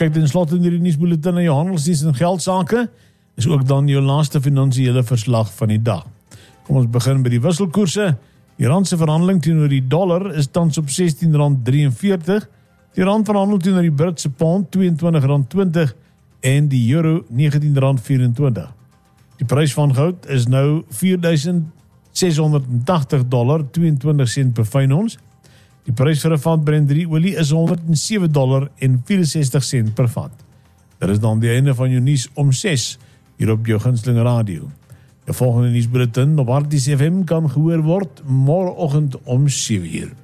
kyk ten slotte in die nuusbulletin na jou handelsdiens en geldsake, is ook dan jou laaste finansiële verslag van die dag. Kom ons begin by die wisselkoerse. Die rand se verhandeling teenoor die dollar is tans op R16.43, die rand verhandel teenoor die Britse pond R22.20 en die euro R19.24. Die prys van goud is nou $4.680, 22 per fyn ons. Die prys vir 'n vat Brent olie is $107.64 per vat. Dit is dan die einde van jou nuus om 6 hier op jou gunsteling radio. Die volgende nuusbulletin op Arties FM kan gehoor word môreoggend om 7 uur.